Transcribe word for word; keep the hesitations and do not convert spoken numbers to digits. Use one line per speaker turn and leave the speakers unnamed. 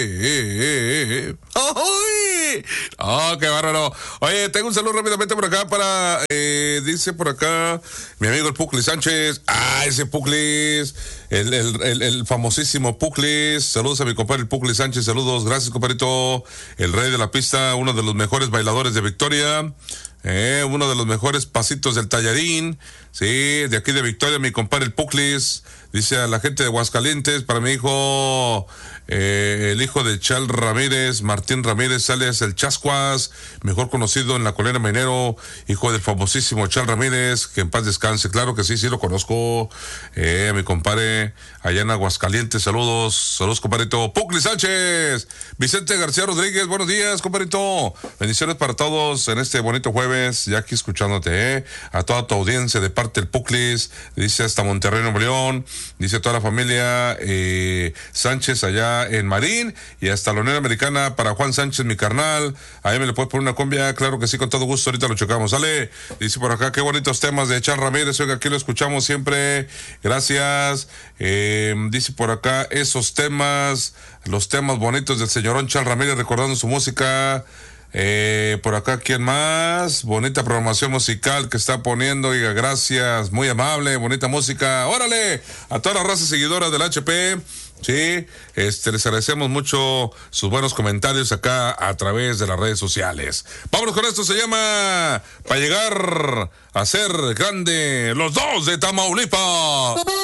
¡Ay! ¡Oh, qué bárbaro! Oye, tengo un saludo rápidamente por acá para, eh, dice por acá, mi amigo el Puclis Sánchez. ¡Ah, ese Puclis! El, el, el, el famosísimo Puclis. Saludos a mi compadre el Puclis Sánchez. Saludos, gracias, compadrito. El rey de la pista, uno de los mejores bailadores de Victoria. Eh, uno de los mejores pasitos del tallarín. Sí, de aquí de Victoria, mi compadre el Puclis. Dice a la gente de Aguascalientes, para mi hijo, eh, el hijo de Chal Ramírez, Martín Ramírez, alias el Chascuas, mejor conocido en la Colina Minero, hijo del famosísimo Chal Ramírez, que en paz descanse. Claro que sí, sí lo conozco. Eh, a mi compadre allá en Aguascalientes, saludos, saludos, compadrito. Puclis Sánchez, Vicente García Rodríguez, buenos días, compadrito. Bendiciones para todos en este bonito jueves, ya aquí escuchándote, eh. A toda tu audiencia de parte del Puclis, dice hasta Monterrey, Nuevo León. Dice toda la familia eh, Sánchez allá en Marín, y hasta la Unión Americana para Juan Sánchez, mi carnal. Ahí me le puedes poner una cumbia, claro que sí, con todo gusto, ahorita lo checamos. Sale, dice por acá, qué bonitos temas de Chal Ramírez, oiga, aquí lo escuchamos siempre, gracias. Eh, dice por acá, esos temas, los temas bonitos del señorón Chal Ramírez, recordando su música. Eh, por acá, ¿quién más? Bonita programación musical que está poniendo, oiga, gracias, muy amable, bonita música. Órale, a toda la raza seguidora del H P, sí, este, les agradecemos mucho sus buenos comentarios acá a través de las redes sociales. Vámonos con esto, se llama Para llegar a ser grande, los dos de Tamaulipas.